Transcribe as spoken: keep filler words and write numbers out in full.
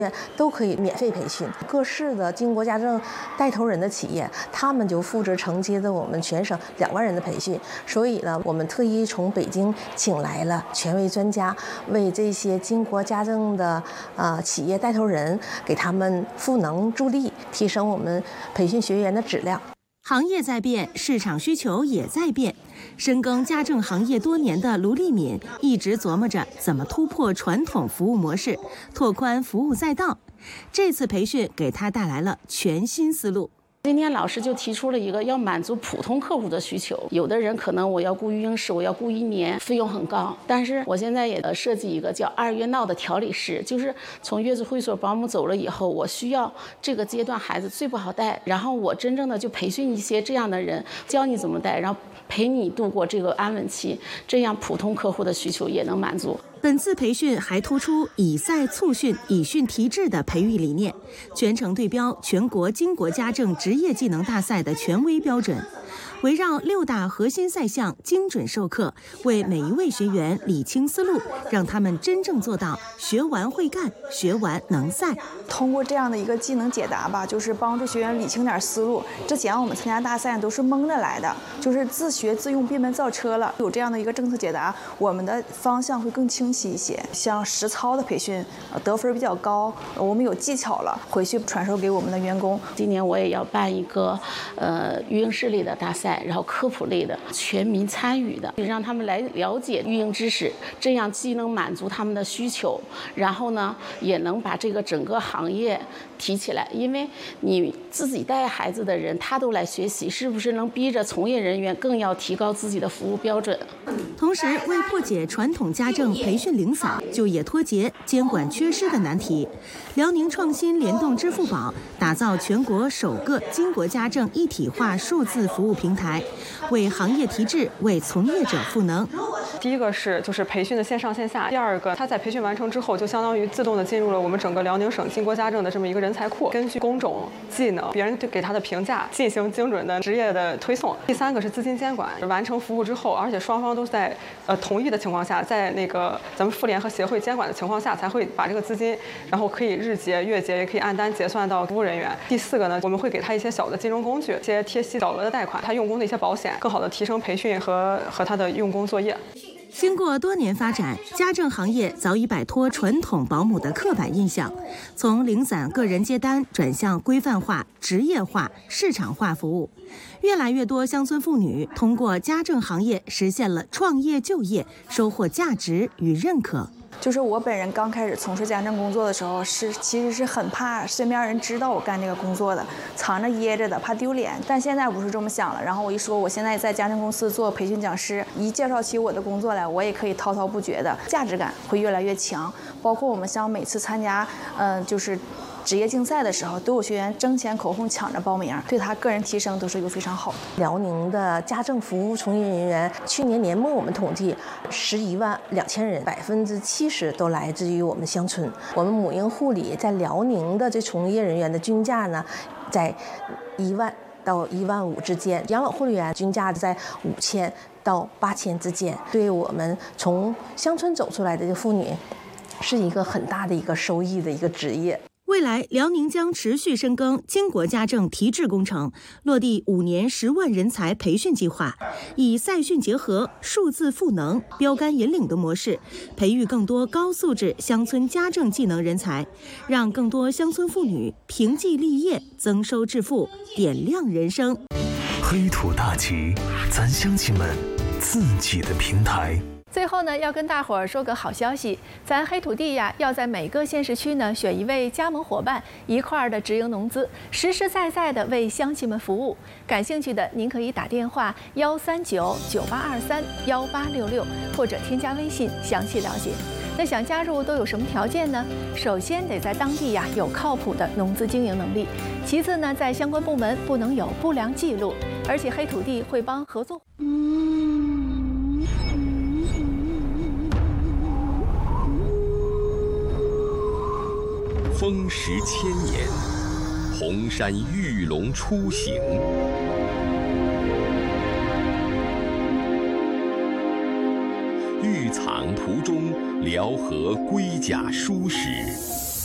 都可以免费培训。各市的经国家证带头人的企业，他们就负责承接着我们全省两万人的培训。所以呢，我们特意从北京请来了权威专家，为这些经国家证的呃企业带头人，给他们赋能助力，提升我们培训学员的质量。 行业在变，市场需求也在变。深耕家政行业多年的卢丽敏一直琢磨着怎么突破传统服务模式，拓宽服务赛道。这次培训给她带来了全新思路。 今天老师就提出了一个要满足普通客户的需求，有的人可能我要雇育婴师，我要雇一年，费用很高，但是我现在也设计一个叫二月闹的调理师，就是从月子会所保姆走了以后，我需要这个阶段孩子最不好带，然后我真正的就培训一些这样的人，教你怎么带，然后陪你度过这个安稳期，这样普通客户的需求也能满足。 本次培训还突出以赛促训、以训提质的培育理念，全程对标全国经国家证职业技能大赛的权威标准，围绕六大核心赛项精准授课，为每一位学员理清思路，让他们真正做到学完会干，学完能赛。 通过这样的一个技能解答吧，就是帮助学员理清点思路。之前我们参加大赛都是蒙着来的，就是自学自用闭门造车了。有这样的一个政策解答，我们的方向会更清晰一些。像实操的培训，得分比较高，我们有技巧了，回去传授给我们的员工。 今年我也要办一个呃育婴室类的大赛，然后科普类的，全民参与的，让他们来了解育婴知识，这样既能满足他们的需求，然后呢也能把这个整个行业提起来。因为你自己带孩子的人他都来学习，是不是能逼着从业人员更要提高自己的服务标准？ 同时为破解传统家政培训零散、就业脱节、监管缺失的难题，辽宁创新联动支付宝打造全国首个经国家证一体化数字服务平台，为行业提质，为从业者赋能。 第一个是就是培训的线上线下，第二个他在培训完成之后，就相当于自动的进入了我们整个辽宁省经国家证的这么一个人才库，根据工种、技能、别人给他的评价进行精准的职业的推送。第三个是资金监管，完成服务之后，而且双方都在呃同意的情况下，在那个咱们妇联和协会监管的情况下，才会把这个资金，然后可以日结、月结，也可以按单结算到服务人员。第四个呢，我们会给他一些小的金融工具，一些贴息小额的贷款，他用工的一些保险，更好的提升培训和和他的用工作业。 经过多年发展，家政行业早已摆脱传统保姆的刻板印象，从零散个人接单转向规范化、职业化、市场化服务。越来越多乡村妇女通过家政行业实现了创业就业，收获价值与认可。 就是我本人刚开始从事家政工作的时候，是其实是很怕身边人知道我干这个工作的，藏着掖着的，怕丢脸。但现在不是这么想了。然后我一说我现在在家政公司做培训讲师，一介绍起我的工作来，我也可以滔滔不绝的，价值感会越来越强。包括我们像每次参加，嗯、呃，就是职业竞赛的时候，都有学员争先恐后抢着报名，对他个人提升都是一个非常好的。 辽宁的家政服务从业人员，去年年末我们统计十一万两千人，百分之七十都来自于我们乡村。我们母婴护理在辽宁的这从业人员的均价呢，在一万到一万五之间，养老护理员均价在五千到八千之间。对我们从乡村走出来的这妇女，是一个很大的一个收益的一个职业。 未来，辽宁将持续深耕经国家证提质工程，落地五年十万人才培训计划，以赛训结合、数字赋能、标杆引领的模式，培育更多高素质乡村家政技能人才，让更多乡村妇女平计立业、增收致富、点亮人生。 黑土大旗，咱乡亲们自己的平台。 最后呢，要跟大伙儿说个好消息，咱黑土地呀，要在每个县市区呢选一位加盟伙伴，一块儿的直营农资，实实在在的为乡亲们服务。感兴趣的，您可以打电话幺三九九八二三幺八六六，或者添加微信详细了解。那想加入都有什么条件呢？首先得在当地呀有靠谱的农资经营能力，其次呢，在相关部门不能有不良记录，而且黑土地会帮合作。 风蚀千年，红山玉龙出行。玉藏途中，辽河龟甲书史。